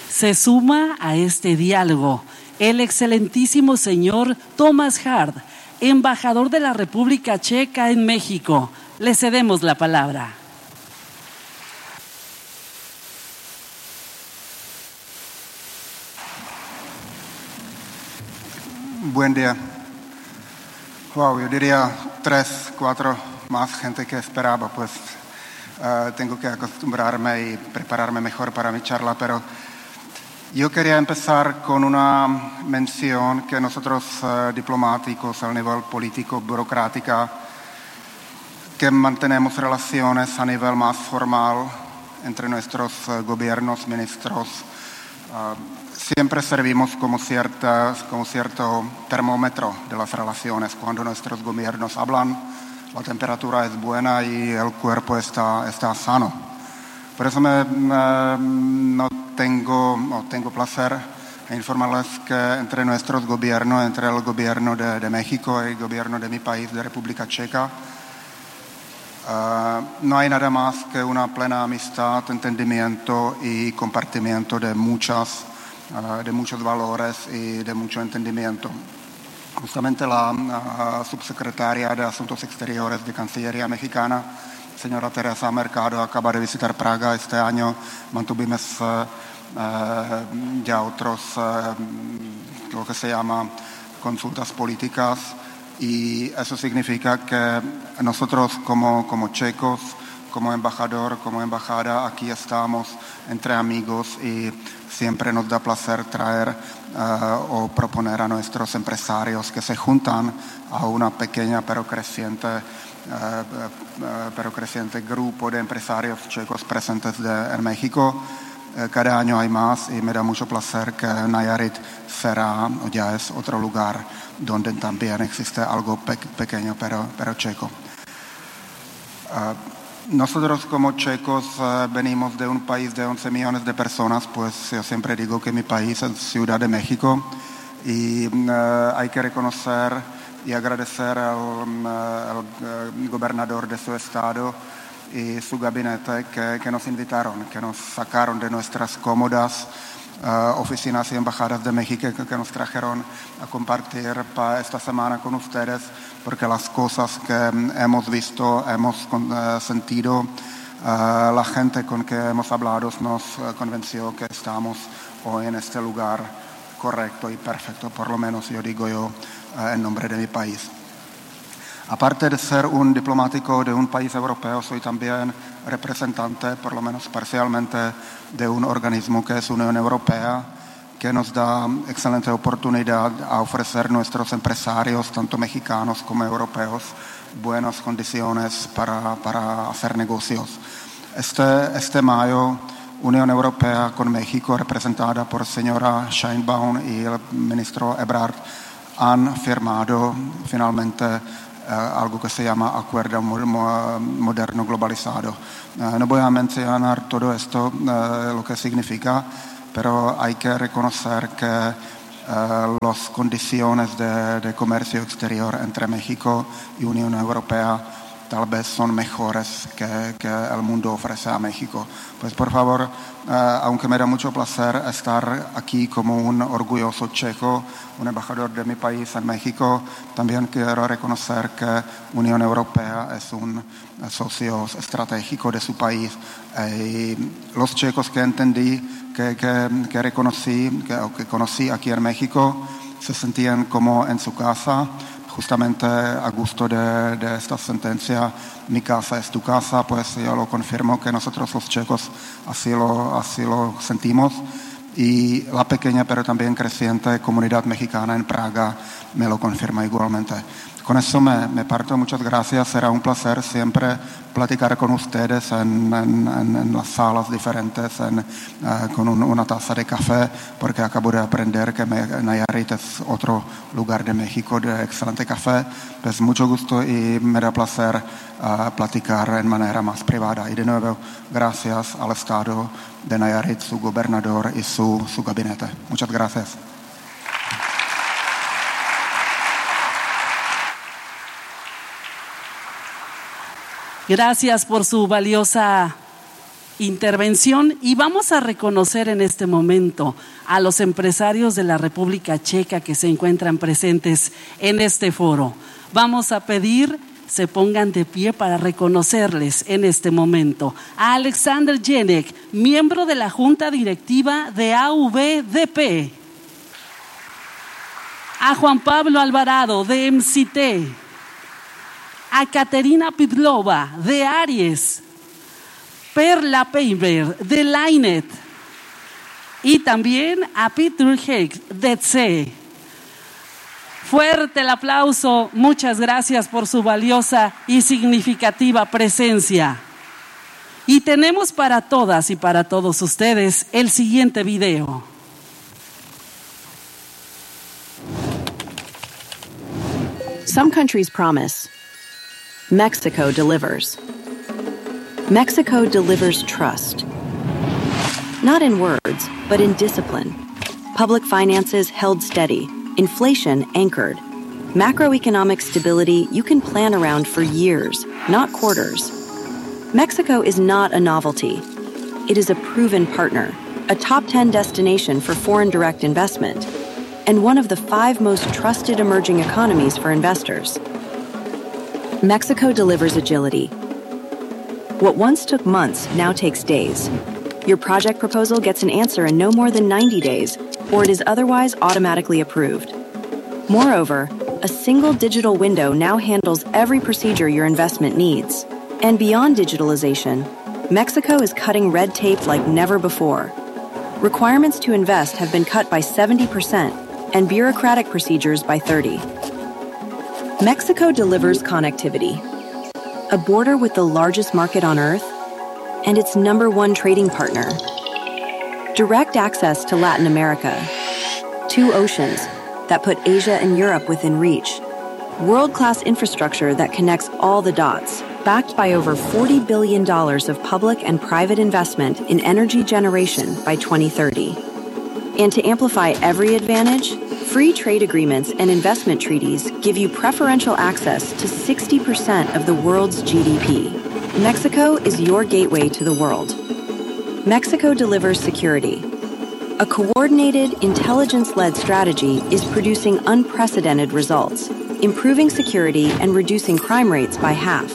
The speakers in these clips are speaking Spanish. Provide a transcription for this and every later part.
Se suma a este diálogo el excelentísimo señor Thomas Hart, embajador de la República Checa en México. Le cedemos la palabra. Buen día. Wow, yo diría 3, 4 más gente que esperaba, pues tengo que acostumbrarme y prepararme mejor para mi charla, pero yo quería empezar con una mención que nosotros diplomáticos a nivel político, burocrática, que mantenemos relaciones a nivel más formal entre nuestros gobiernos, ministros, siempre servimos como cierto termómetro de las relaciones. Cuando nuestros gobiernos hablan, la temperatura es buena y el cuerpo está sano. Por eso tengo placer en informarles que entre nuestros gobiernos, entre el gobierno de México y el gobierno de mi país, de República Checa, no hay nada más que una plena amistad, entendimiento y compartimiento de muchos valores y de mucho entendimiento. Justamente la subsecretaria de Asuntos Exteriores de Cancillería Mexicana, señora Teresa Mercado, acaba de visitar Praga este año. Mantuvimos ya otros, lo que se llama consultas políticas, y eso significa que nosotros como checos, como embajador, como embajada, aquí estamos entre amigos y siempre nos da placer traer o proponer a nuestros empresarios que se juntan a una pequeña pero creciente grupo de empresarios checos presentes en México. Cada año hay más y me da mucho placer que Nayarit será o ya es otro lugar donde también existe algo pequeño pero checo. Nosotros como checos venimos de un país de 11 millones de personas, pues yo siempre digo que mi país es Ciudad de México, y hay que reconocer y agradecer al gobernador de su estado y su gabinete que nos invitaron, que nos sacaron de nuestras cómodas oficinas y embajadas de México, que nos trajeron a compartir esta semana con ustedes, porque las cosas que hemos visto, hemos sentido, la gente con que hemos hablado nos convenció que estamos hoy en este lugar correcto y perfecto, por lo menos yo digo en nombre de mi país. Aparte de ser un diplomático de un país europeo, soy también representante, por lo menos parcialmente, de un organismo que es Unión Europea, que nos da excelente oportunidad a ofrecer a nuestros empresarios, tanto mexicanos como europeos, buenas condiciones para hacer negocios. Este mayo, Unión Europea con México, representada por señora Sheinbaum y el ministro Ebrard, han firmado finalmente algo que se llama Acuerdo Moderno Globalizado. No voy a mencionar todo esto, lo que significa, pero hay que reconocer que las condiciones de comercio exterior entre México y Unión Europea tal vez son mejores que el mundo ofrece a México. Pues por favor, aunque me da mucho placer estar aquí como un orgulloso checo, un embajador de mi país en México, también quiero reconocer que Unión Europea es un socio estratégico de su país. Y los checos que entendí, que reconocí, que conocí aquí en México, se sentían como en su casa. Justamente a gusto de esta sentencia, mi casa es tu casa, pues yo lo confirmo que nosotros los checos así lo sentimos, y la pequeña pero también creciente comunidad mexicana en Praga me lo confirma igualmente. Con eso me parto, muchas gracias, será un placer siempre platicar con ustedes en las salas diferentes, con una taza de café, porque acabo de aprender que Nayarit es otro lugar de México de excelente café. Pues mucho gusto y me da placer platicar en manera más privada. Y de nuevo, gracias al Estado de Nayarit, su gobernador y su gabinete. Muchas gracias. Gracias por su valiosa intervención y vamos a reconocer en este momento a los empresarios de la República Checa que se encuentran presentes en este foro. Vamos a pedir se pongan de pie para reconocerles en este momento a Alexander Jenek, miembro de la Junta Directiva de AVDP, a Juan Pablo Alvarado de MCT, a Katerina Pidlova de Aries, Perla Peiber de Lainet y también a Peter Heck de TSE. Fuerte el aplauso, muchas gracias por su valiosa y significativa presencia. Y tenemos para todas y para todos ustedes el siguiente video. Some countries promise. Mexico delivers. Mexico delivers trust. Not in words, but in discipline. Public finances held steady. Inflation anchored. Macroeconomic stability you can plan around for years, not quarters. Mexico is not a novelty. It is a proven partner, a top 10 destination for foreign direct investment, and one of the 5 most trusted emerging economies for investors. Mexico delivers agility. What once took months now takes days. Your project proposal gets an answer in no more than 90 days, or it is otherwise automatically approved. Moreover, a single digital window now handles every procedure your investment needs. And beyond digitalization, Mexico is cutting red tape like never before. Requirements to invest have been cut by 70% and bureaucratic procedures by 30%. Mexico delivers connectivity. A border with the largest market on Earth and its #1 trading partner. Direct access to Latin America. 2 oceans that put Asia and Europe within reach. World-class infrastructure that connects all the dots, backed by over $40 billion of public and private investment in energy generation by 2030. And to amplify every advantage, free trade agreements and investment treaties give you preferential access to 60% of the world's GDP. Mexico is your gateway to the world. Mexico delivers security. A coordinated, intelligence-led strategy is producing unprecedented results, improving security and reducing crime rates by half.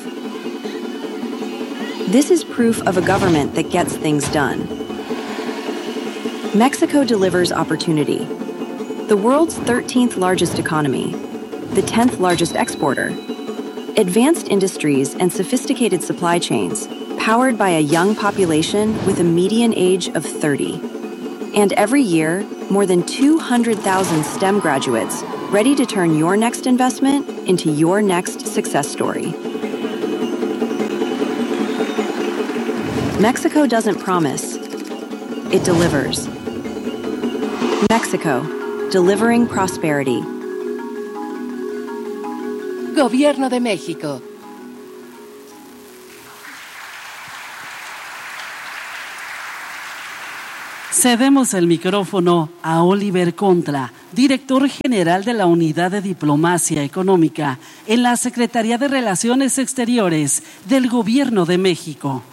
This is proof of a government that gets things done. Mexico delivers opportunity. The world's 13th largest economy, the 10th largest exporter, advanced industries and sophisticated supply chains, powered by a young population with a median age of 30. And every year, more than 200,000 STEM graduates ready to turn your next investment into your next success story. Mexico doesn't promise, it delivers. Mexico, delivering prosperity. Gobierno de México. Cedemos el micrófono a Oliver Contra, director general de la Unidad de Diplomacia Económica en la Secretaría de Relaciones Exteriores del Gobierno de México.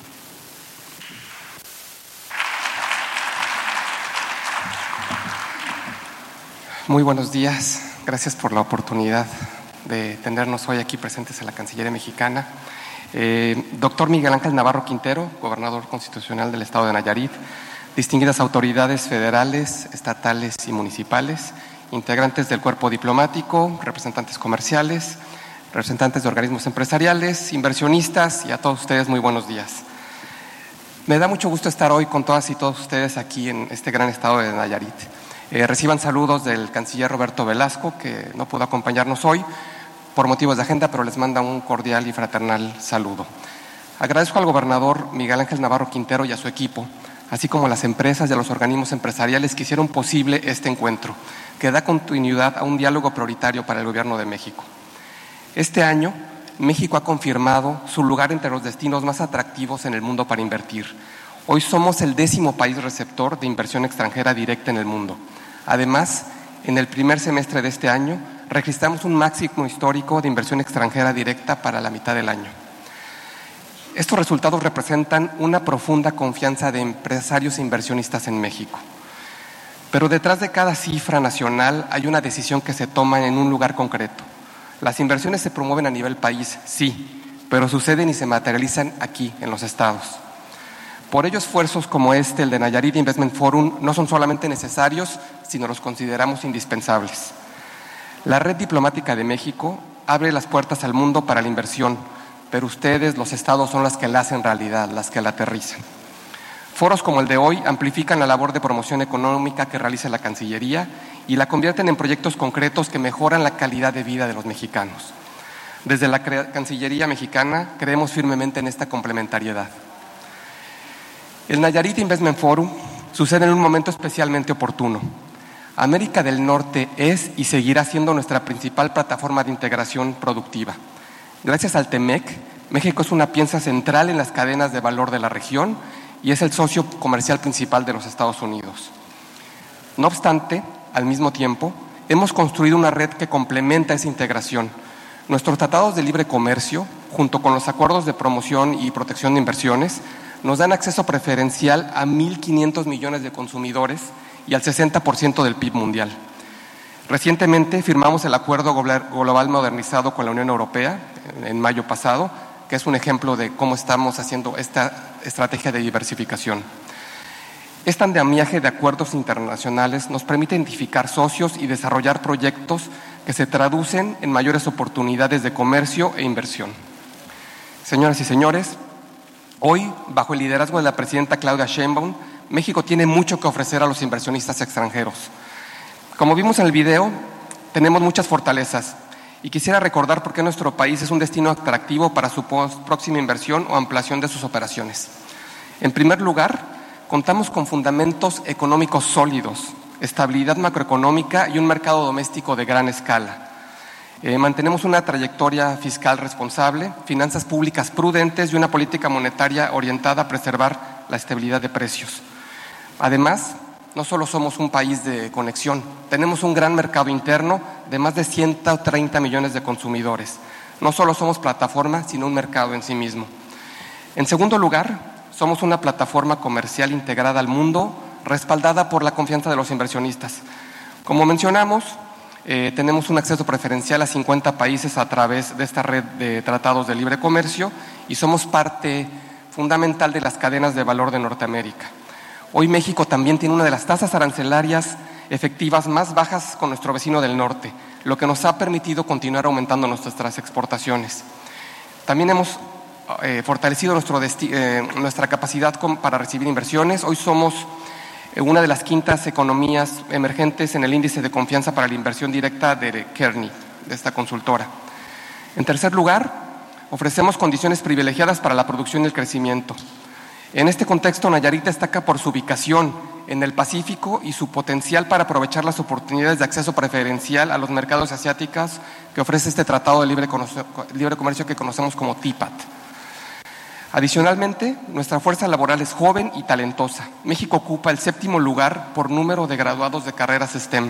Muy buenos días, gracias por la oportunidad de tenernos hoy aquí presentes en la Cancillería mexicana. Doctor Miguel Ángel Navarro Quintero, gobernador constitucional del estado de Nayarit, distinguidas autoridades federales, estatales y municipales, integrantes del cuerpo diplomático, representantes comerciales, representantes de organismos empresariales, inversionistas y a todos ustedes muy buenos días. Me da mucho gusto estar hoy con todas y todos ustedes aquí en este gran estado de Nayarit. Reciban saludos del canciller Roberto Velasco, que no pudo acompañarnos hoy por motivos de agenda, pero les manda un cordial y fraternal saludo. Agradezco al gobernador Miguel Ángel Navarro Quintero y a su equipo, así como a las empresas y a los organismos empresariales que hicieron posible este encuentro, que da continuidad a un diálogo prioritario para el Gobierno de México. Este año, México ha confirmado su lugar entre los destinos más atractivos en el mundo para invertir. Hoy somos el 10º país receptor de inversión extranjera directa en el mundo. Además, en el primer semestre de este año, registramos un máximo histórico de inversión extranjera directa para la mitad del año. Estos resultados representan una profunda confianza de empresarios e inversionistas en México. Pero detrás de cada cifra nacional hay una decisión que se toma en un lugar concreto. Las inversiones se promueven a nivel país, sí, pero suceden y se materializan aquí, en los estados. Por ello, esfuerzos como el de Nayarit Investment Forum, no son solamente necesarios, sino los consideramos indispensables. La Red Diplomática de México abre las puertas al mundo para la inversión, pero ustedes, los estados, son las que la hacen realidad, las que la aterrizan. Foros como el de hoy amplifican la labor de promoción económica que realiza la Cancillería y la convierten en proyectos concretos que mejoran la calidad de vida de los mexicanos. Desde la Cancillería mexicana creemos firmemente en esta complementariedad. El Nayarit Investment Forum sucede en un momento especialmente oportuno. América del Norte es y seguirá siendo nuestra principal plataforma de integración productiva. Gracias al TEMEC, México es una pieza central en las cadenas de valor de la región y es el socio comercial principal de los Estados Unidos. No obstante, al mismo tiempo, hemos construido una red que complementa esa integración. Nuestros tratados de libre comercio, junto con los acuerdos de promoción y protección de inversiones, nos dan acceso preferencial a 1.500 millones de consumidores y al 60% del PIB mundial. Recientemente firmamos el Acuerdo Global Modernizado con la Unión Europea en mayo pasado, que es un ejemplo de cómo estamos haciendo esta estrategia de diversificación. Este andamiaje de acuerdos internacionales nos permite identificar socios y desarrollar proyectos que se traducen en mayores oportunidades de comercio e inversión. Señoras y señores, hoy, bajo el liderazgo de la presidenta Claudia Sheinbaum, México tiene mucho que ofrecer a los inversionistas extranjeros. Como vimos en el video, tenemos muchas fortalezas y quisiera recordar por qué nuestro país es un destino atractivo para su próxima inversión o ampliación de sus operaciones. En primer lugar, contamos con fundamentos económicos sólidos, estabilidad macroeconómica y un mercado doméstico de gran escala. Mantenemos una trayectoria fiscal responsable, finanzas públicas prudentes y una política monetaria orientada a preservar la estabilidad de precios. Además, no solo somos un país de conexión, tenemos un gran mercado interno de más de 130 millones de consumidores. No solo somos plataforma, sino un mercado en sí mismo. En segundo lugar, somos una plataforma comercial integrada al mundo, respaldada por la confianza de los inversionistas. Como mencionamos, tenemos un acceso preferencial a 50 países a través de esta red de tratados de libre comercio y somos parte fundamental de las cadenas de valor de Norteamérica. Hoy México también tiene una de las tasas arancelarias efectivas más bajas con nuestro vecino del norte, lo que nos ha permitido continuar aumentando nuestras exportaciones. También hemos fortalecido nuestra capacidad para recibir inversiones. Hoy somos una de las quintas economías emergentes en el índice de confianza para la inversión directa de Kearney, de esta consultora. En tercer lugar, ofrecemos condiciones privilegiadas para la producción y el crecimiento. En este contexto, Nayarit destaca por su ubicación en el Pacífico y su potencial para aprovechar las oportunidades de acceso preferencial a los mercados asiáticos que ofrece este Tratado de Libre Comercio que conocemos como TPAT. Adicionalmente, nuestra fuerza laboral es joven y talentosa. México ocupa el 7º lugar por número de graduados de carreras STEM.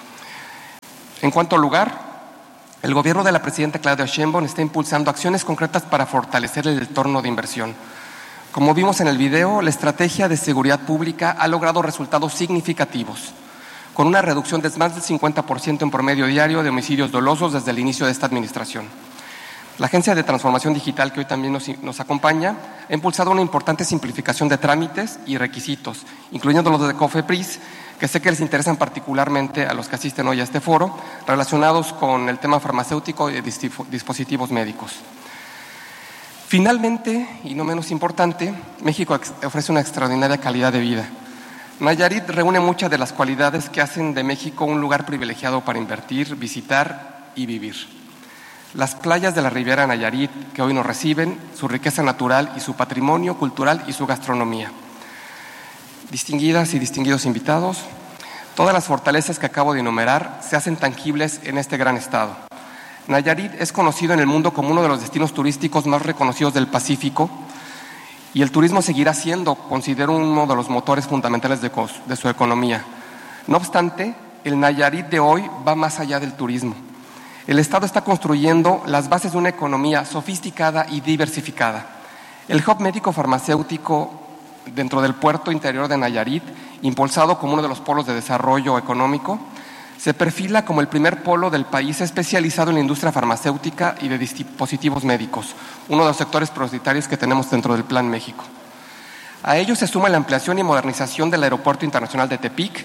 En cuanto al lugar, el gobierno de la presidenta Claudia Sheinbaum está impulsando acciones concretas para fortalecer el entorno de inversión. Como vimos en el video, la estrategia de seguridad pública ha logrado resultados significativos, con una reducción de más del 50% en promedio diario de homicidios dolosos desde el inicio de esta administración. La Agencia de Transformación Digital, que hoy también nos acompaña, ha impulsado una importante simplificación de trámites y requisitos, incluyendo los de COFEPRIS, que sé que les interesan particularmente a los que asisten hoy a este foro, relacionados con el tema farmacéutico y de dispositivos médicos. Finalmente, y no menos importante, México ofrece una extraordinaria calidad de vida. Nayarit reúne muchas de las cualidades que hacen de México un lugar privilegiado para invertir, visitar y vivir. Las playas de la Riviera Nayarit que hoy nos reciben, su riqueza natural y su patrimonio cultural y su gastronomía. Distinguidas y distinguidos invitados, todas las fortalezas que acabo de enumerar se hacen tangibles en este gran estado. Nayarit es conocido en el mundo como uno de los destinos turísticos más reconocidos del Pacífico y el turismo seguirá siendo, considero, uno de los motores fundamentales de su economía. No obstante, el Nayarit de hoy va más allá del turismo. El Estado está construyendo las bases de una economía sofisticada y diversificada. El hub médico farmacéutico dentro del puerto interior de Nayarit, impulsado como uno de los polos de desarrollo económico, se perfila como el primer polo del país especializado en la industria farmacéutica y de dispositivos médicos, uno de los sectores prioritarios que tenemos dentro del Plan México. A ello se suma la ampliación y modernización del Aeropuerto Internacional de Tepic,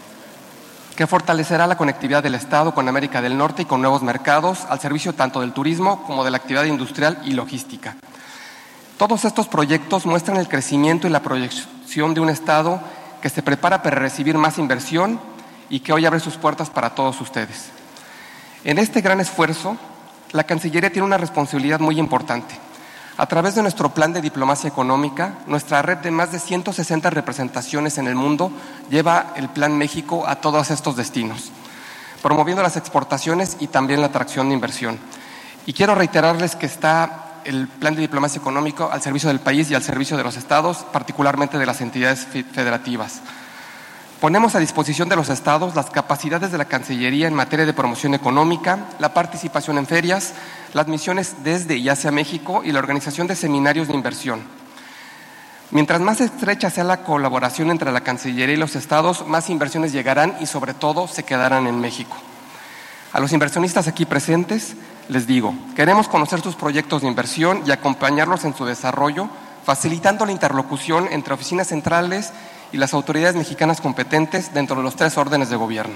que fortalecerá la conectividad del Estado con América del Norte y con nuevos mercados al servicio tanto del turismo como de la actividad industrial y logística. Todos estos proyectos muestran el crecimiento y la proyección de un Estado que se prepara para recibir más inversión y que hoy abre sus puertas para todos ustedes. En este gran esfuerzo, la Cancillería tiene una responsabilidad muy importante. A través de nuestro plan de diplomacia económica, nuestra red de más de 160 representaciones en el mundo lleva el Plan México a todos estos destinos, promoviendo las exportaciones y también la atracción de inversión. Y quiero reiterarles que está el plan de diplomacia económica al servicio del país y al servicio de los estados, particularmente de las entidades federativas. Ponemos a disposición de los estados las capacidades de la Cancillería en materia de promoción económica, la participación en ferias, las misiones desde y hacia México y la organización de seminarios de inversión. Mientras más estrecha sea la colaboración entre la Cancillería y los estados, más inversiones llegarán y sobre todo se quedarán en México. A los inversionistas aquí presentes les digo, queremos conocer sus proyectos de inversión y acompañarlos en su desarrollo, facilitando la interlocución entre oficinas centrales y las autoridades mexicanas competentes dentro de los 3 órdenes de gobierno.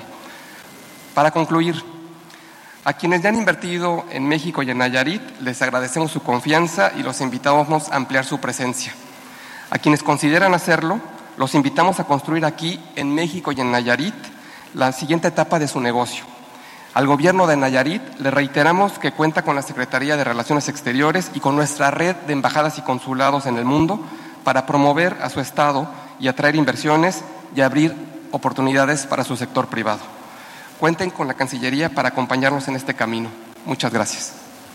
Para concluir, a quienes ya han invertido en México y en Nayarit, les agradecemos su confianza y los invitamos a ampliar su presencia. A quienes consideran hacerlo, los invitamos a construir aquí, en México y en Nayarit, la siguiente etapa de su negocio. Al gobierno de Nayarit le reiteramos que cuenta con la Secretaría de Relaciones Exteriores y con nuestra red de embajadas y consulados en el mundo para promover a su estado y atraer inversiones y abrir oportunidades para su sector privado. Cuenten con la Cancillería para acompañarnos en este camino. Muchas gracias.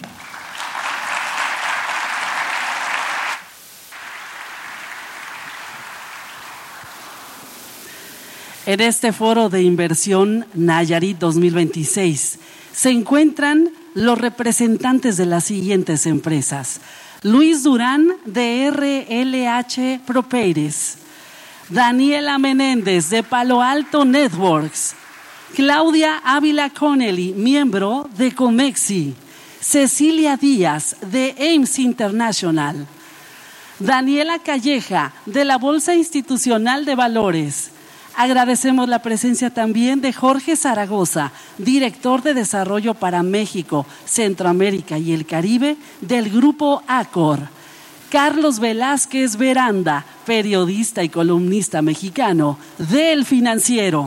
En este foro de inversión Nayarit 2026 se encuentran los representantes de las siguientes empresas: Luis Durán de RLH Propeires, Daniela Menéndez de Palo Alto Networks, Claudia Ávila Connelly, miembro de Comexi, Cecilia Díaz de Ames International, Daniela Calleja de la Bolsa Institucional de Valores. Agradecemos la presencia también de Jorge Zaragoza, director de Desarrollo para México, Centroamérica y el Caribe del Grupo Accor. Carlos Velázquez Veranda, periodista y columnista mexicano del Financiero.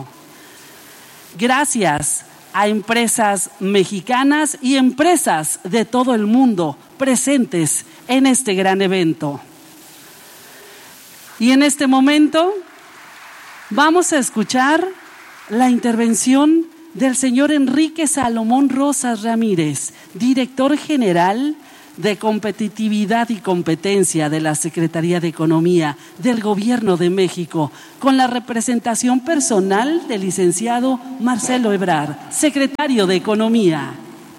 Gracias a empresas mexicanas y empresas de todo el mundo presentes en este gran evento. Y en este momento vamos a escuchar la intervención del señor Enrique Salomón Rosas Ramírez, director general de Competitividad y Competencia de la Secretaría de Economía del Gobierno de México, con la representación personal del licenciado Marcelo Ebrard, secretario de Economía.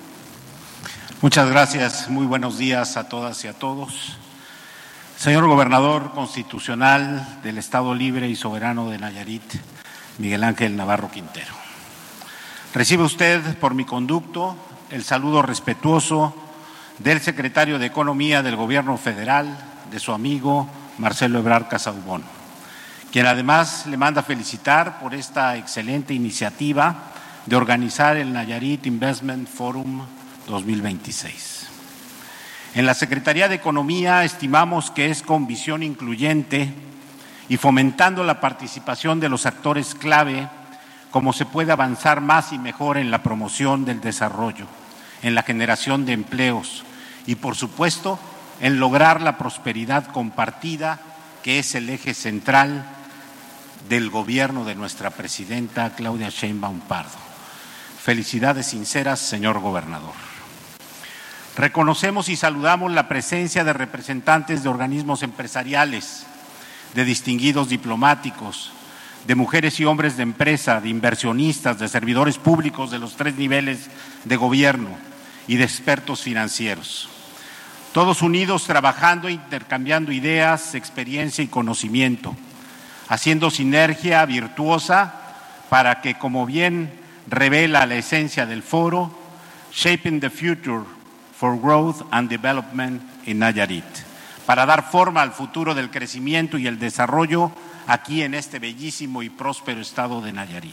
Muchas gracias, muy buenos días a todas y a todos. Señor Gobernador Constitucional del Estado Libre y Soberano de Nayarit, Miguel Ángel Navarro Quintero. Recibe usted por mi conducto el saludo respetuoso del Secretario de Economía del Gobierno Federal, de su amigo Marcelo Ebrard Casaubon, quien además le manda felicitar por esta excelente iniciativa de organizar el Nayarit Investment Forum 2026. En la Secretaría de Economía estimamos que es con visión incluyente y fomentando la participación de los actores clave como se puede avanzar más y mejor en la promoción del desarrollo, en la generación de empleos y, por supuesto, en lograr la prosperidad compartida, que es el eje central del gobierno de nuestra presidenta Claudia Sheinbaum Pardo. Felicidades sinceras, señor gobernador. Reconocemos y saludamos la presencia de representantes de organismos empresariales, de distinguidos diplomáticos, de mujeres y hombres de empresa, de inversionistas, de servidores públicos de los 3 niveles de gobierno y de expertos financieros. Todos unidos trabajando, intercambiando ideas, experiencia y conocimiento, haciendo sinergia virtuosa para que, como bien revela la esencia del foro, Shaping the Future for Growth and Development in Nayarit, para dar forma al futuro del crecimiento y el desarrollo aquí en este bellísimo y próspero estado de Nayarit.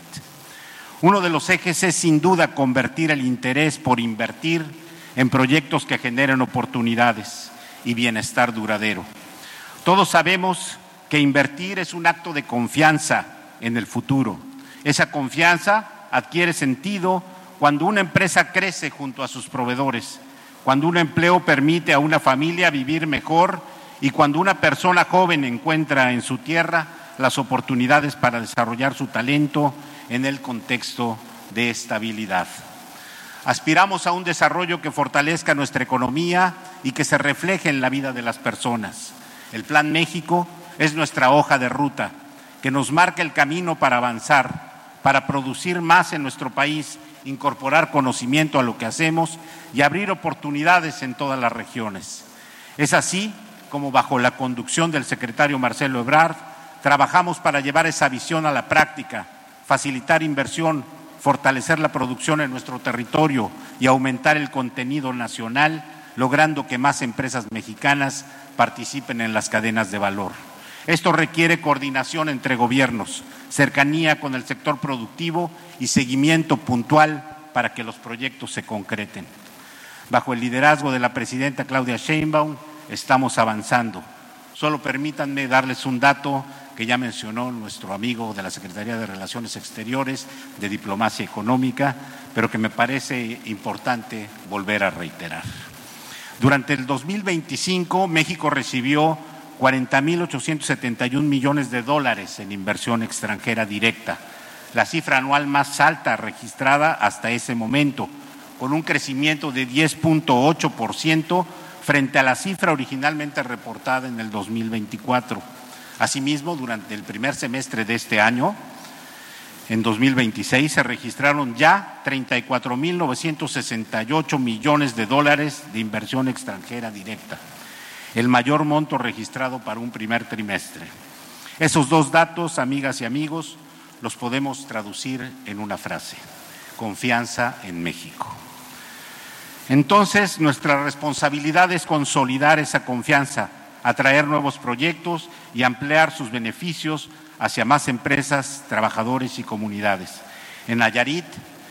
Uno de los ejes es sin duda convertir el interés por invertir en proyectos que generen oportunidades y bienestar duradero. Todos sabemos que invertir es un acto de confianza en el futuro. Esa confianza adquiere sentido cuando una empresa crece junto a sus proveedores, cuando un empleo permite a una familia vivir mejor y cuando una persona joven encuentra en su tierra las oportunidades para desarrollar su talento en el contexto de estabilidad. Aspiramos a un desarrollo que fortalezca nuestra economía y que se refleje en la vida de las personas. El Plan México es nuestra hoja de ruta que nos marca el camino para avanzar, para producir más en nuestro país, incorporar conocimiento a lo que hacemos y abrir oportunidades en todas las regiones. Es así como, bajo la conducción del secretario Marcelo Ebrard, trabajamos para llevar esa visión a la práctica, facilitar inversión, fortalecer la producción en nuestro territorio y aumentar el contenido nacional, logrando que más empresas mexicanas participen en las cadenas de valor. Esto requiere coordinación entre gobiernos, cercanía con el sector productivo y seguimiento puntual para que los proyectos se concreten. Bajo el liderazgo de la presidenta Claudia Sheinbaum estamos avanzando. Solo permítanme darles un dato que ya mencionó nuestro amigo de la Secretaría de Relaciones Exteriores, de Diplomacia Económica, pero que me parece importante volver a reiterar. Durante el 2025, México recibió 40.871 millones de dólares en inversión extranjera directa, la cifra anual más alta registrada hasta ese momento, con un crecimiento de 10.8% frente a la cifra originalmente reportada en el 2024. Asimismo, durante el primer semestre de este año, en 2026, se registraron ya 34.968 millones de dólares de inversión extranjera directa, el mayor monto registrado para un primer trimestre. Esos dos datos, amigas y amigos, los podemos traducir en una frase: confianza en México. Entonces, nuestra responsabilidad es consolidar esa confianza, atraer nuevos proyectos y ampliar sus beneficios hacia más empresas, trabajadores y comunidades. En Nayarit,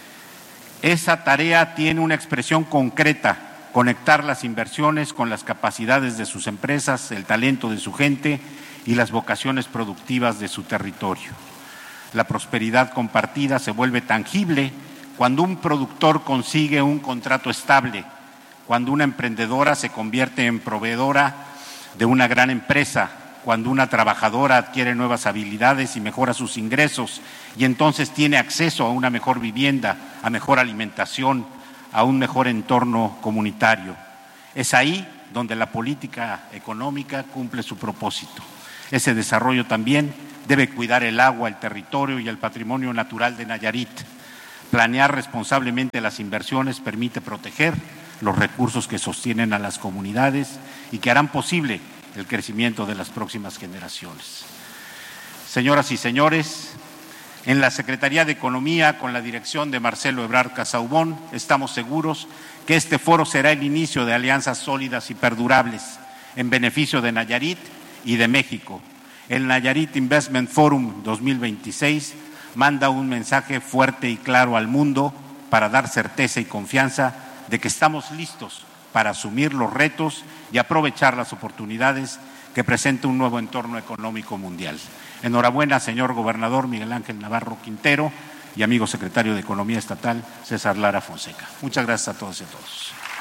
esa tarea tiene una expresión concreta: conectar las inversiones con las capacidades de sus empresas, el talento de su gente y las vocaciones productivas de su territorio. La prosperidad compartida se vuelve tangible cuando un productor consigue un contrato estable, cuando una emprendedora se convierte en proveedora de una gran empresa, cuando una trabajadora adquiere nuevas habilidades y mejora sus ingresos y entonces tiene acceso a una mejor vivienda, a mejor alimentación, a un mejor entorno comunitario. Es ahí donde la política económica cumple su propósito. Ese desarrollo también debe cuidar el agua, el territorio y el patrimonio natural de Nayarit. Planear responsablemente las inversiones permite proteger los recursos que sostienen a las comunidades y que harán posible el crecimiento de las próximas generaciones. Señoras y señores, en la Secretaría de Economía, con la dirección de Marcelo Ebrard Casaubon, estamos seguros que este foro será el inicio de alianzas sólidas y perdurables en beneficio de Nayarit y de México. El Nayarit Investment Forum 2026 manda un mensaje fuerte y claro al mundo para dar certeza y confianza de que estamos listos para asumir los retos y aprovechar las oportunidades que presenta un nuevo entorno económico mundial. Enhorabuena, señor gobernador Miguel Ángel Navarro Quintero y amigo secretario de Economía Estatal César Lara Fonseca. Muchas gracias a todos y a todos.